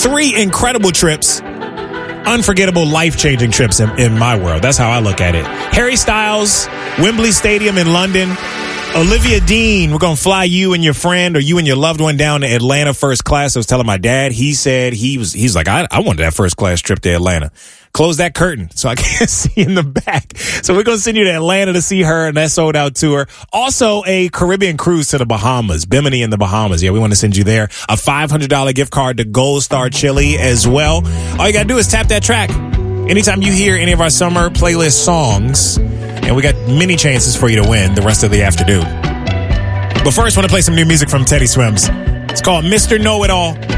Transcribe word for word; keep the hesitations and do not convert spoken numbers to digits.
Three incredible trips. Unforgettable, life-changing trips in, in my world. That's how I look at it. Harry Styles, Wembley Stadium in London. Olivia Dean, we're going to fly you and your friend or you and your loved one down to Atlanta first class. I was telling my dad, he said he was, he's like, I, I wanted that first class trip to Atlanta. Close that curtain so I can't see in the back. So we're going to send you to Atlanta to see her, and that sold out tour. Also, a Caribbean cruise to the Bahamas, Bimini in the Bahamas. Yeah, we want to send you there. A five hundred dollars gift card to Gold Star Chili as well. All you got to do is tap that track. Anytime you hear any of our summer playlist songs, and we got many chances for you to win the rest of the afternoon. But first, I want to play some new music from Teddy Swims. It's called Mister Know-It-All.